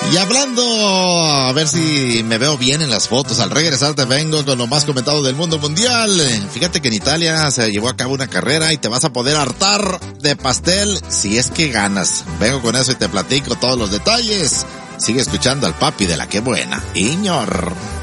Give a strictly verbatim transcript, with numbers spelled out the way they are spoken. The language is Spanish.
Y hablando, a ver si me veo bien en las fotos, al regresar te vengo con lo más comentado del mundo mundial. Fíjate que en Italia se llevó a cabo una carrera y te vas a poder hartar de pastel si es que ganas. Vengo con eso y te platico todos los detalles. Sigue escuchando al papi de la que buena, Iñor.